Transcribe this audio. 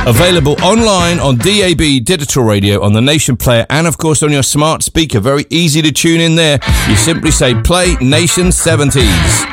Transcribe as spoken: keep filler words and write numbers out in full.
Available online on D A B Digital Radio, on the Nation Player, and of course on your smart speaker. Very easy to tune in there. You simply say play Nation seventies.